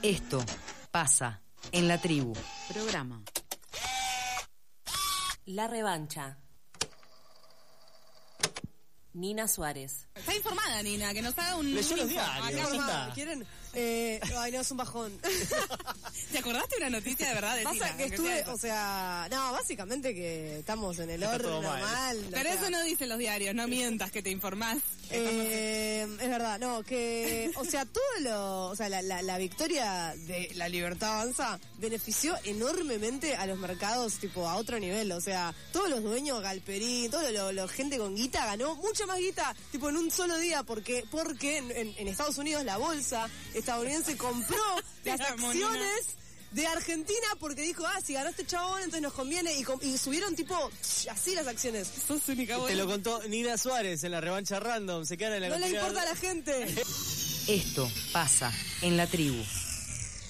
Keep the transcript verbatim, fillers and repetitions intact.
Esto pasa en la tribu. Programa. La revancha. Nina Suárez. Está informada, Nina, que nos haga un... Leyó los un info. diarios. Acá, Está. ¿Quieren? Eh, ay, no, es un bajón. ¿Te acordaste de una noticia de verdad? Pasa Decila, que aunque estuve, sea. o sea, no, básicamente que estamos en el Está horno todo mal. mal. Pero o sea, eso no dicen los diarios, no mientas que te informás. Eh, es verdad, no, que, o sea, todo lo, o sea, la, la, la victoria de la Libertad Avanza benefició enormemente a los mercados, tipo, a otro nivel, o sea, todos los dueños, Galperín, todo lo, lo gente con guita ganó mucha más guita, tipo, en un solo día, porque, porque en, en Estados Unidos la bolsa estadounidense compró las amo, acciones de Argentina porque dijo, ah, si ganó este chabón, entonces nos conviene, y, com- y subieron tipo, así las acciones. Sos única Te buena. lo contó Nina Suárez en la revancha random. Se quedan en la No le cantidad- importa a la gente. Esto pasa en la tribu.